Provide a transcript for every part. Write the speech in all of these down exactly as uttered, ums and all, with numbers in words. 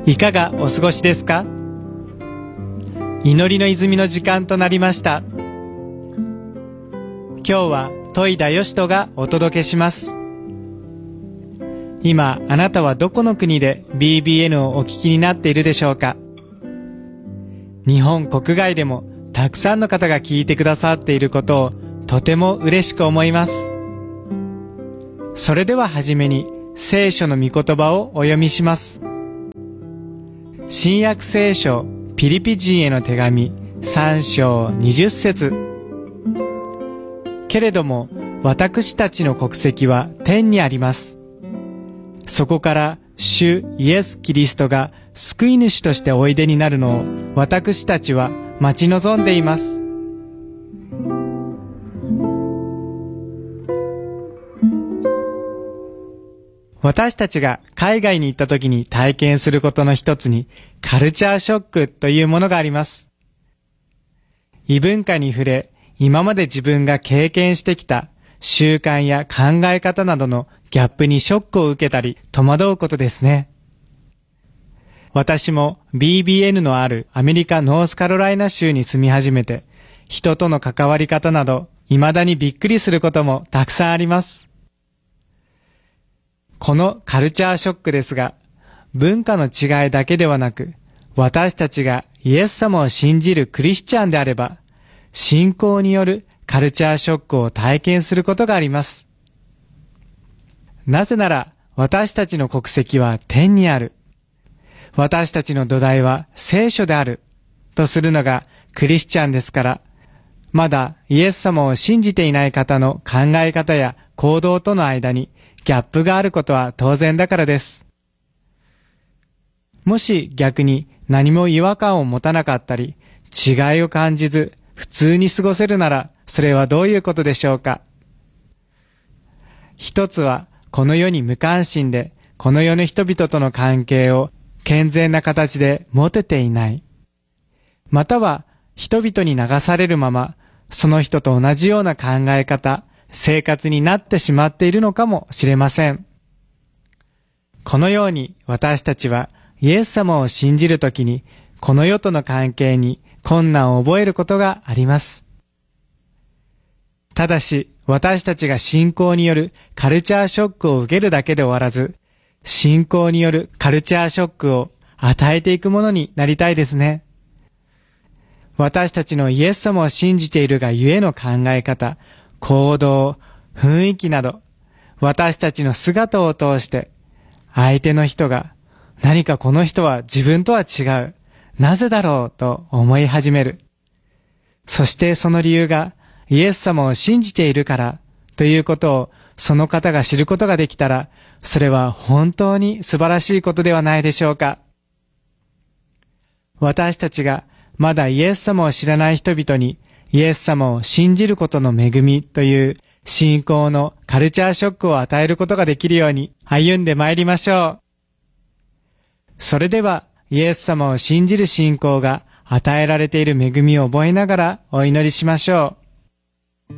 いかがお過ごしですか？祈りの泉の時間となりました。今日は戸井田義人がお届けします。今あなたはどこの国で ビービーエヌ をお聞きになっているでしょうか？日本国外でもたくさんの方が聞いてくださっていることをとても嬉しく思います。それでははじめに聖書の御言葉をお読みします。新約聖書ピリピ人への手紙さん章にじゅっ節。けれども私たちの国籍は天にあります。そこから主イエス・キリストが救い主としておいでになるのを私たちは待ち望んでいます。私たちが海外に行った時に体験することの一つにカルチャーショックというものがあります。異文化に触れ、今まで自分が経験してきた習慣や考え方などのギャップにショックを受けたり戸惑うことですね。私も ビービーエヌ のあるアメリカノースカロライナ州に住み始めて、人との関わり方など未だにびっくりすることもたくさんあります。このカルチャーショックですが、文化の違いだけではなく、私たちがイエス様を信じるクリスチャンであれば、信仰によるカルチャーショックを体験することがあります。なぜなら、私たちの国籍は天にある。私たちの土台は聖書である。とするのがクリスチャンですから、まだイエス様を信じていない方の考え方や行動との間にギャップがあることは当然だからです。もし逆に何も違和感を持たなかったり、違いを感じず普通に過ごせるなら、それはどういうことでしょうか？一つは、この世に無関心で、この世の人々との関係を健全な形で持てていない。または、人々に流されるまま、その人と同じような考え方、生活になってしまっているのかもしれません。このように私たちはイエス様を信じるときにこの世との関係に困難を覚えることがあります。ただし私たちが信仰によるカルチャーショックを受けるだけで終わらず、信仰によるカルチャーショックを与えていくものになりたいですね。私たちのイエス様を信じているがゆえの考え方、行動、雰囲気など、私たちの姿を通して、相手の人が、何かこの人は自分とは違う、なぜだろうと思い始める。そしてその理由が、イエス様を信じているから、ということを、その方が知ることができたら、それは本当に素晴らしいことではないでしょうか。私たちが、まだイエス様を知らない人々に、イエス様を信じることの恵みという信仰のカルチャーショックを与えることができるように歩んでまいりましょう。それではイエス様を信じる信仰が与えられている恵みを覚えながらお祈りしましょう。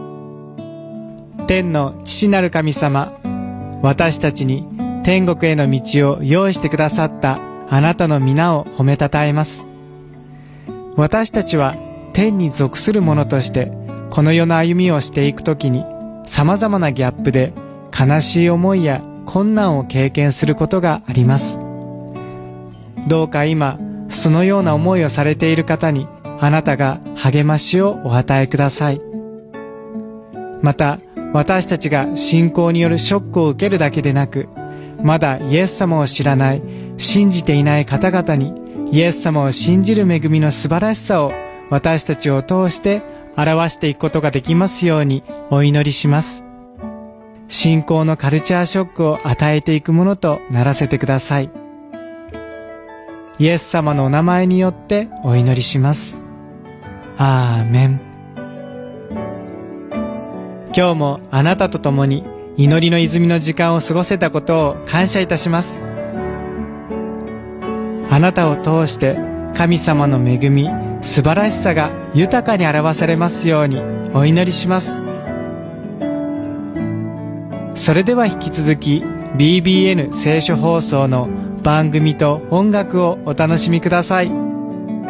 天の父なる神様、私たちに天国への道を用意してくださったあなたの皆を褒めたたえます。私たちは天に属する者としてこの世の歩みをしていくときに様々なギャップで悲しい思いや困難を経験することがあります。どうか今そのような思いをされている方にあなたが励ましをお与えください。また私たちが信仰によるショックを受けるだけでなく、まだイエス様を知らない、信じていない方々にイエス様を信じる恵みの素晴らしさを私たちを通して表していくことができますようにお祈りします。信仰のカルチャーショックを与えていくものとならせてください。イエス様のお名前によってお祈りします。アーメン。今日もあなたと共に祈りの泉の時間を過ごせたことを感謝いたします。あなたを通して神様の恵み、素晴らしさが豊かに表されますようにお祈りします。それでは引き続き ビービーエヌ 聖書放送の番組と音楽をお楽しみください。